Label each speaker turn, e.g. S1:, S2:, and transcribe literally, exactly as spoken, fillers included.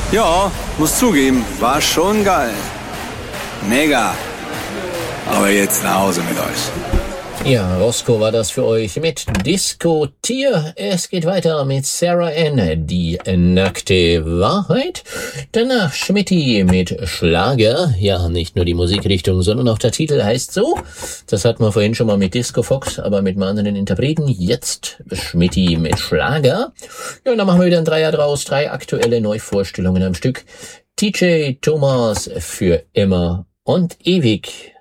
S1: Ja, muss zugeben, war schon geil. Mega. Aber jetzt nach Hause mit euch.
S2: Ja, Roscoe war das für euch mit Diskutier. Es geht weiter mit Sarah Ann, die nackte Wahrheit. Danach Schmitty mit Schlager. Ja, nicht nur die Musikrichtung, sondern auch der Titel heißt so. Das hatten wir vorhin schon mal mit Disco Fox, aber mit einem anderen Interpreten. Jetzt Schmitty mit Schlager. Ja, und dann machen wir wieder ein Dreier draus. Drei aktuelle Neuvorstellungen am Stück. T J Thomas für immer und ewig.